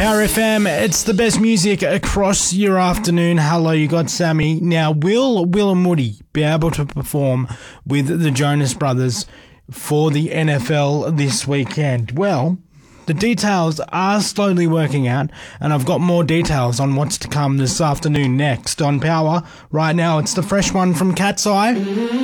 Power FM, it's the best music across your afternoon. Hello, you got Sammy. Now, will and Woody be able to perform with the Jonas Brothers for the NFL this weekend? Well, the details are slowly working out, and I've got more details on what's to come this afternoon next on Power. Right now, it's the fresh one from Cat's Eye.